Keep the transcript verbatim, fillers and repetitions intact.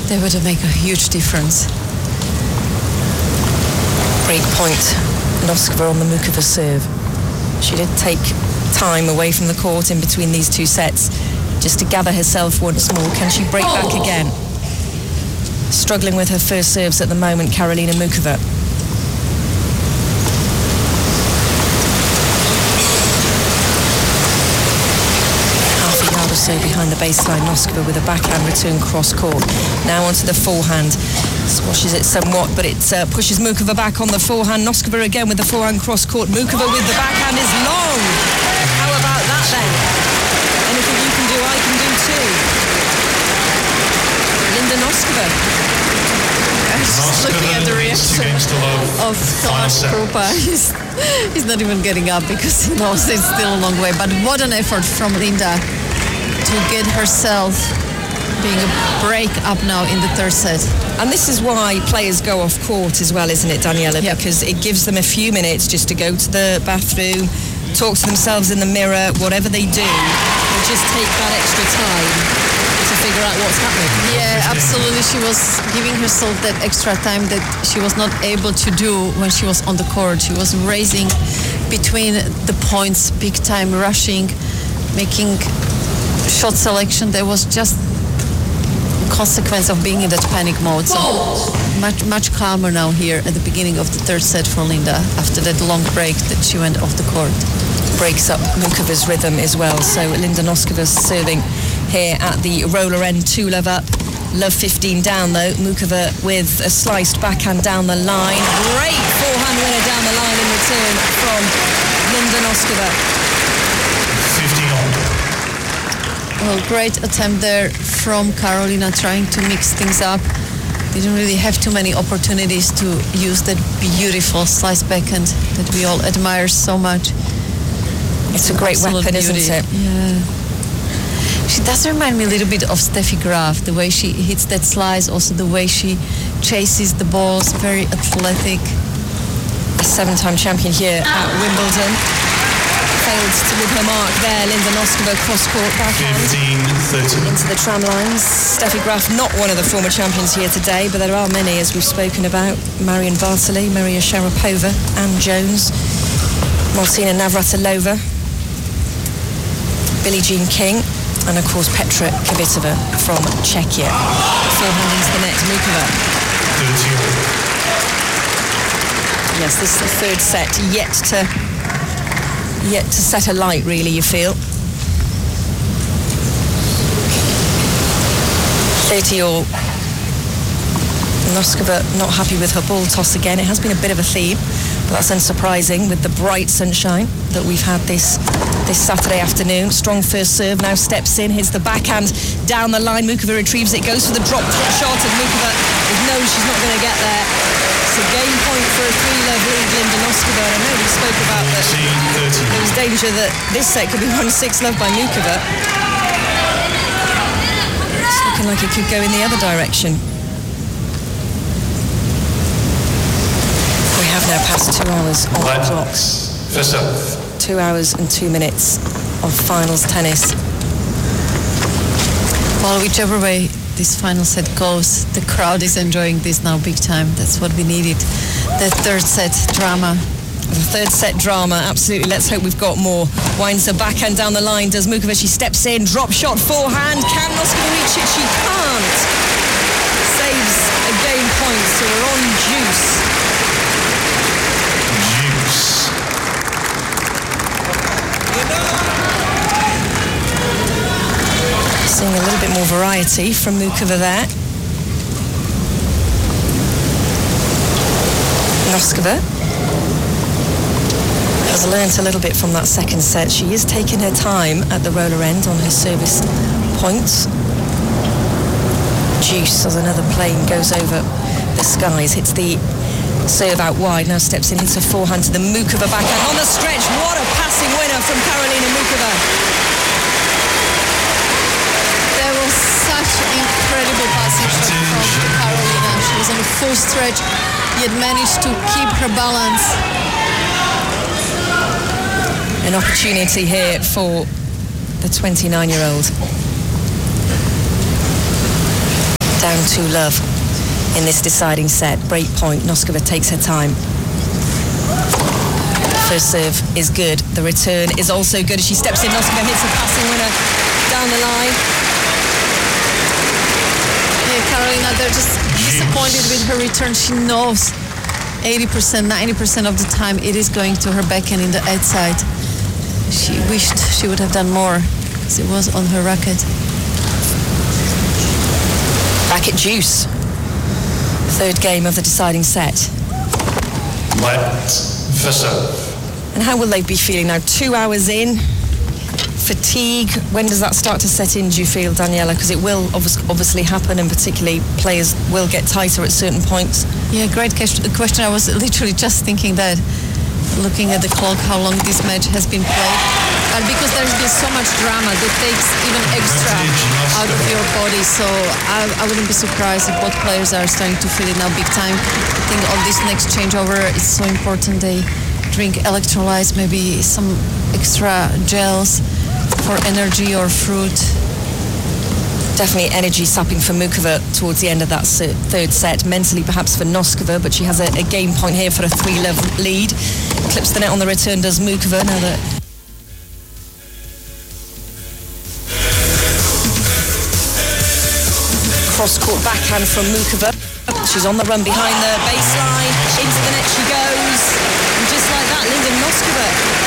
They would make a huge difference. Break point. Noskova on the Mukova serve. She did take time away from the court in between these two sets just to gather herself once more. Can she break back again? Struggling with her first serves at the moment, Karolina Mukova. Half a yard or so behind the baseline, Noskova with a backhand return cross court. Now onto the forehand. Squashes it somewhat, but it uh, pushes Mukova back on the forehand. Noskova again with the forehand cross court. Mukova with the backhand is long. How about that then? Anything you can do, I can do too. Linda Noskova. Just looking at the reaction of Tomáš Kroupa. He's, he's not even getting up because he knows it's still a long way. But what an effort from Linda to get herself being a break up now in the third set. And this is why players go off court as well, isn't it, Daniela? Yep. Because it gives them a few minutes just to go to the bathroom, talk to themselves in the mirror, whatever they do, they just take that extra time to figure out what's happening. Yeah, absolutely. She was giving herself that extra time that she was not able to do when she was on the court. She was racing between the points, big time, rushing, making shot selection. There was just consequence of being in that panic mode. So much much calmer now here at the beginning of the third set for Linda after that long break that she went off the court. Breaks up Mukova's rhythm as well. So Linda Noskova's serving here at the roller end, two love up, love fifteen down though. Mukova with a sliced backhand down the line. Great forehand winner down the line in return from Linda Noskova. fifteen on. Well, great attempt there from Karolina, trying to mix things up. Didn't really have too many opportunities to use that beautiful slice backhand that we all admire so much. It's a great Absolute weapon, beauty. isn't it? Yeah. She does remind me a little bit of Steffi Graf, the way she hits that slice, also the way she chases the balls, very athletic. A seven-time champion here at Wimbledon. Failed to with her mark there. Linda Noskova cross-court backhand fifteen thirty. into the tram lines. Steffi Graf, not one of the former champions here today, but there are many, as we've spoken about. Marion Bartoli, Maria Sharapova, Anne Jones, Martina Navratilova, Billie Jean King, and of course Petra Kvitova from Czechia. Forehand into the net, Mukova. thirty. Yes, this is the third set, yet to yet to set a light, really, you feel. thirty all. Noskova not happy with her ball toss again. It has been a bit of a theme, but that's unsurprising with the bright sunshine that we've had this this Saturday afternoon. Strong first serve, now steps in, hits the backhand down the line. Mukova retrieves it, goes for the drop shot, and Mukova knows she's not going to get there. It's a game point for a three-love lead, Linda Noskova, and I know we spoke about that. There was danger that this set could be won six-love by Mukova. It's looking like it could go in the other direction. We have now passed two hours on the clock. First up. Two hours and two minutes of finals tennis. Well, whichever way this final set goes, the crowd is enjoying this now big time. That's what we needed. The third set drama. The third set drama, absolutely. Let's hope we've got more. Winds the backhand down the line. Does Mukova? She steps in, drop shot, forehand. Can Noskova reach it? She can't. Saves a game point, so we're on juice. Juice. Seeing a little bit more variety from Mukova there. Noskova has learnt a little bit from that second set. She is taking her time at the roller end on her service points. Juice as another plane goes over the skies, hits the serve out wide, now steps in, hits a forehand to the Mukova backhand on the stretch. What a passing winner from Karolina Mukova. There was such incredible passing shot from Karolina. She was on a full stretch, yet managed to keep her balance. An opportunity here for the twenty-nine-year-old. Down two love in this deciding set. Break point, Noskova takes her time. First serve is good. The return is also good as she steps in. Noskova hits a passing winner down the line. Yeah, Carolina, they're just disappointed with her return. She knows eighty percent, ninety percent of the time it is going to her backhand in the outside. She wished she would have done more because it was on her racket. Back at deuce. Third game of the deciding set. White, first serve. And how will they be feeling now? Two hours in, fatigue. When does that start to set in, do you feel, Daniela? Because it will obvi- obviously happen, and particularly players will get tighter at certain points. Yeah, great question. I was literally just thinking that, looking at the clock, how long this match has been played. But because there's been so much drama that takes even extra out of your body, so I, I wouldn't be surprised if both players are starting to feel it now big time. I think on this next changeover, it's so important they drink electrolytes, maybe some extra gels for energy or fruit. Definitely energy sapping for Muchova towards the end of that third set. Mentally perhaps for Noskova, but she has a, a game point here for a three-love lead. Clips the net on the return, does Muchova. Now that cross-court backhand from Muchova. She's on the run behind the baseline. Into the net she goes. And just like that, Linda Noskova